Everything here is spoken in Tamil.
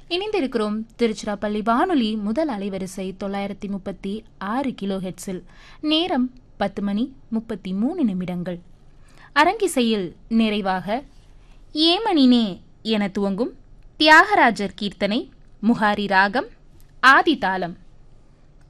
இணைந்திருக்கிறோம் திருச்சிராப்பள்ளி வானொலி முதல் அலைவரிசை 936 கிலோ ஹெட்ஸில். நேரம் 10:33. அரங்கிசையில் நிறைவாக ஏமனினே என துவங்கும் தியாகராஜர் கீர்த்தனை, முகாரி ராகம், ஆதி தாளம்.